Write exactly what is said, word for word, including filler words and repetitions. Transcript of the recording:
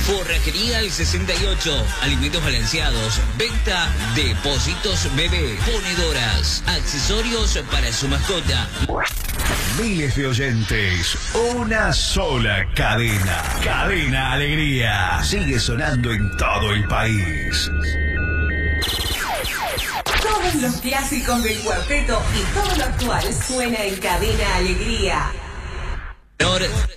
Forrajería El sesenta y ocho. Alimentos balanceados. Venta de pocitos bebé. Ponedoras. Accesorios para su mascota. Miles de oyentes. Una sola cadena. Cadena Alegría. Sigue sonando en todo el país. Todos los clásicos del cuarteto y todo lo actual suena en Cadena Alegría.